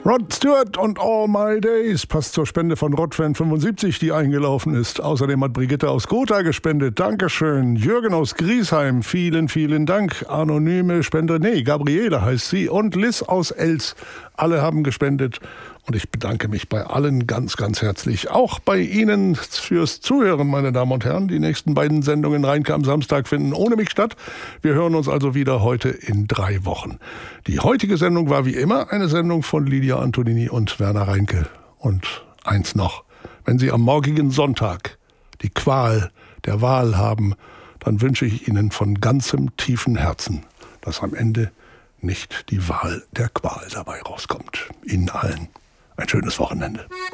Rod Stewart und All My Days passt zur Spende von Rodfan75, die eingelaufen ist. Außerdem hat Brigitte aus Gotha gespendet. Dankeschön. Jürgen aus Griesheim, vielen, vielen Dank. Anonyme Spender, Gabriele heißt sie. Und Liz aus Els. Alle haben gespendet. Und ich bedanke mich bei allen ganz, ganz herzlich. Auch bei Ihnen fürs Zuhören, meine Damen und Herren. Die nächsten beiden Sendungen Rheinke am Samstag finden ohne mich statt. Wir hören uns also wieder heute in 3 Wochen. Die heutige Sendung war wie immer eine Sendung von Lydia Antonini und Werner Rheinke. Und eins noch. Wenn Sie am morgigen Sonntag die Qual der Wahl haben, dann wünsche ich Ihnen von ganzem tiefen Herzen, dass am Ende nicht die Wahl der Qual dabei rauskommt. Ihnen allen ein schönes Wochenende.